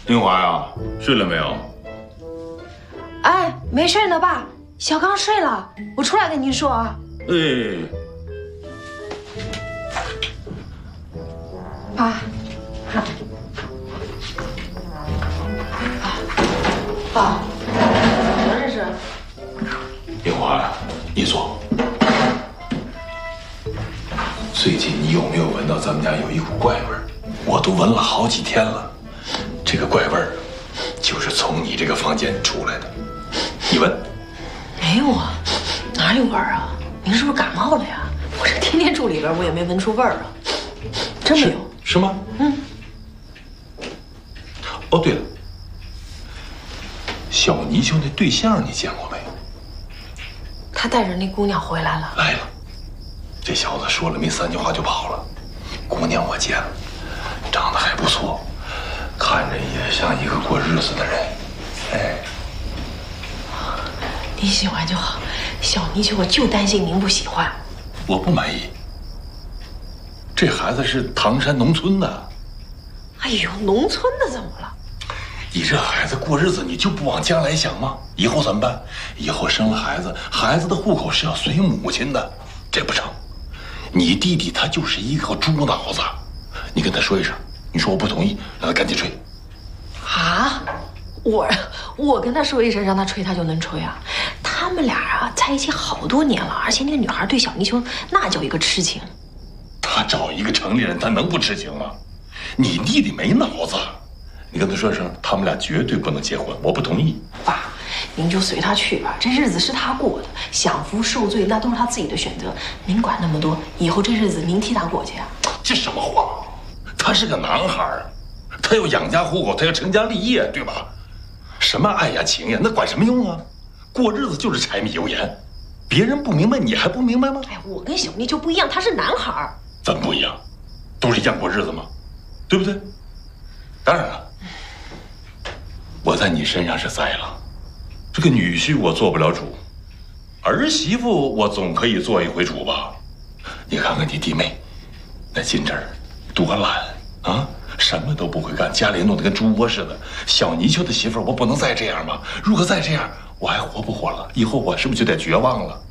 英华呀，睡了没有？ 哎，没睡呢，爸。小刚睡了，我出来跟您说啊。 哎， 爸，爸，怎么了这是？ 英华呀，你坐。最近你有没有闻到咱们家有一股怪味儿？我都闻了好几天了。这个怪味儿，就是从你这个房间出来的。你闻。 没有啊，哪有味儿啊？您是不是感冒了呀？我这天天住里边，我也没闻出味儿啊，真没有。 是吗？嗯。哦，对了，小泥鳅那对象你见过没有？ 他带着那姑娘回来了。 来了。这小子说了没3句话就跑了。姑娘我见了，长得还不错，看着也像一个过日子的人。哎。 您喜欢就好，小泥鳅我就担心您不喜欢。 我不满意。这孩子是唐山农村的。 哎呦，农村的怎么了？ 你这孩子过日子，你就不往将来想吗？以后怎么办？以后生了孩子，孩子的户口是要随母亲的，这不成。你弟弟他就是一个猪脑子，你跟他说一声，你说我不同意，让他赶紧吹。 啊？我跟他说一声，让他吹，他就能吹啊？他们俩啊，在一起好多年了，而且那个女孩对小泥鳅那叫一个痴情。 他找一个城里人，他能不痴情吗？你弟弟没脑子，你跟他说一声，他们俩绝对不能结婚，我不同意。 爸，您就随他去吧，这日子是他过的，享福受罪那都是他自己的选择，您管那么多，以后这日子您替他过去啊。 这什么话？他是个男孩啊，他要养家糊口，他要成家立业，对吧？什么爱呀情呀，那管什么用啊？过日子就是柴米油盐，别人不明白，你还不明白吗？ 哎，我跟小泥鳅不一样，他是男孩。 怎么不一样？都是一样过日子吗？对不对？当然了，我在你身上是栽了，这个女婿我做不了主，儿媳妇我总可以做一回主吧？你看看你弟妹，那金枝儿多懒啊！什么都不会干，家里弄得跟猪窝似的。小泥鳅的媳妇儿，我不能再这样吗？如果再这样，我还活不活了？以后我是不是就得绝望了？